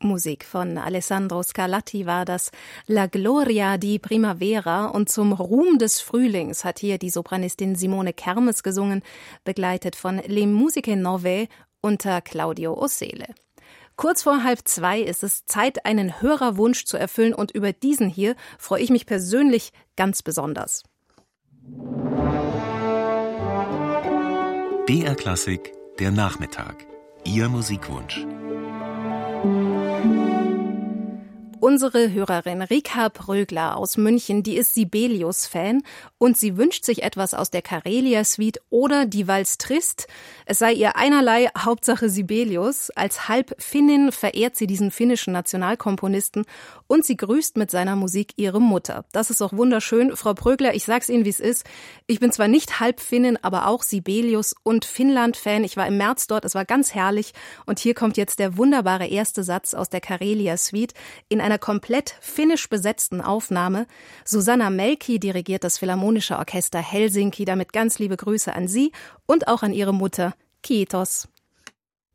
Musik von Alessandro Scarlatti war das, La Gloria di Primavera, und zum Ruhm des Frühlings hat hier die Sopranistin Simone Kermes gesungen, begleitet von Le Musiche Nove unter Claudio Ossele. Kurz vor 1:30 ist es Zeit, einen Hörerwunsch zu erfüllen, und über diesen hier freue ich mich persönlich ganz besonders. BR Klassik, der Nachmittag. Ihr Musikwunsch. Unsere Hörerin Rika Prögler aus München, die ist Sibelius-Fan und sie wünscht sich etwas aus der Karelia-Suite oder die Valse Triste. Es sei ihr einerlei, Hauptsache Sibelius. Als Halbfinnin verehrt sie diesen finnischen Nationalkomponisten und sie grüßt mit seiner Musik ihre Mutter. Das ist auch wunderschön. Frau Prögler, ich sag's Ihnen, wie es ist. Ich bin zwar nicht Halbfinnin, aber auch Sibelius- und Finnland-Fan. Ich war im März dort, es war ganz herrlich. Und hier kommt jetzt der wunderbare erste Satz aus der Karelia-Suite in einer komplett finnisch besetzten Aufnahme. Susanna Melki dirigiert das Philharmonische Orchester Helsinki. Damit ganz liebe Grüße an Sie und auch an Ihre Mutter. Kiitos.